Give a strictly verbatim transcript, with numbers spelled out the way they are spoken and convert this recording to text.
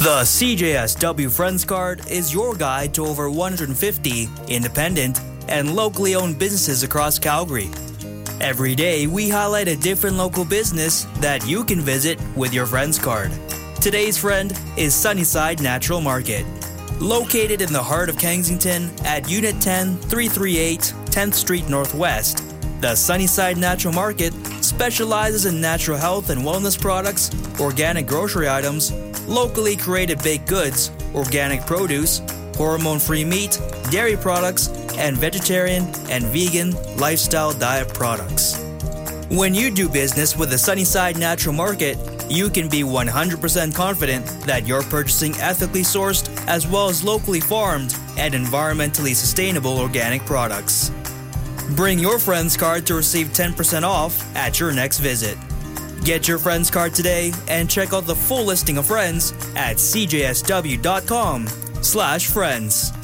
The C J S W Friends Card is your guide to over one hundred fifty independent and locally owned businesses across Calgary. Every day, we highlight a different local business that you can visit with your Friends Card. Today's friend is Sunnyside Natural Market. Located in the heart of Kensington at Unit ten, three thirty-eight tenth Street Northwest, the Sunnyside Natural Market specializes in natural health and wellness products, organic grocery items, locally created baked goods, organic produce, hormone-free meat, dairy products, and vegetarian and vegan lifestyle diet products. When you do business with the Sunnyside Natural Market, you can be one hundred percent confident that you're purchasing ethically sourced as well as locally farmed and environmentally sustainable organic products. Bring your Friends Card to receive ten percent off at your next visit. Get your Friends Card today and check out the full listing of friends at c j s w dot com slash friends.